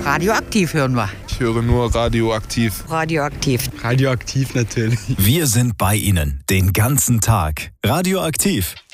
Radioaktiv hören wir. Ich höre nur Radioaktiv. Radioaktiv. Radioaktiv natürlich. Wir sind bei Ihnen den ganzen Tag. Radioaktiv.